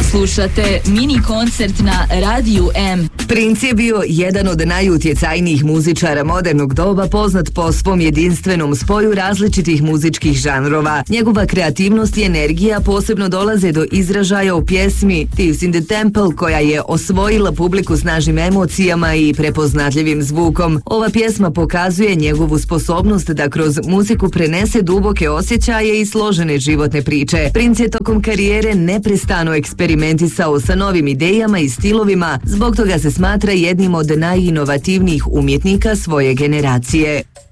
Slušate mini koncert na Radiju M. Prince je bio jedan od najutjecajnijih muzičara modernog doba, poznat po svom jedinstvenom spoju različitih muzičkih žanrova. Njegova kreativnost i energija posebno dolaze do izražaja u pjesmi Thieves in the Temple, koja je osvojila publiku snažnim emocijama i prepoznatljivim zvukom. Ova pjesma pokazuje njegovu sposobnost da kroz muziku prenese duboke osjećaje i složene životne priče. Prince je tokom karijere neprestano eksperimentisao sa novim idejama i stilovima, zbog toga se smatra jednim od najinovativnijih umjetnika svoje generacije.